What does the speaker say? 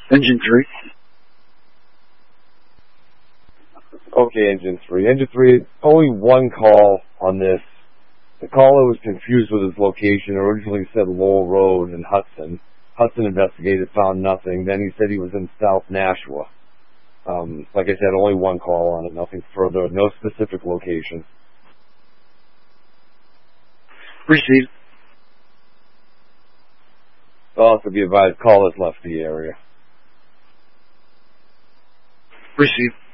Engine 3. Okay, Engine 3. Engine 3, only one call on this. The caller was confused with his location. Originally said Lowell Road in Hudson. Hudson investigated, found nothing. Then he said he was in South Nashua. Like I said, only one call on it, nothing further, no specific location. Received. Also be advised, callers left the area. Received.